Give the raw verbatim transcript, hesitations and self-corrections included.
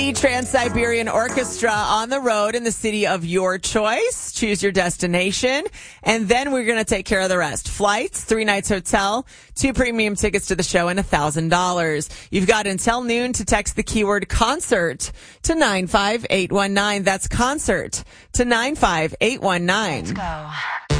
The Trans-Siberian Orchestra on the road in the city of your choice. Choose your destination. And then we're going to take care of the rest. Flights, three nights hotel, two premium tickets to the show, and one thousand dollars. You've got until noon to text the keyword concert to nine five eight one nine. That's concert to nine five eight one nine. Let's go.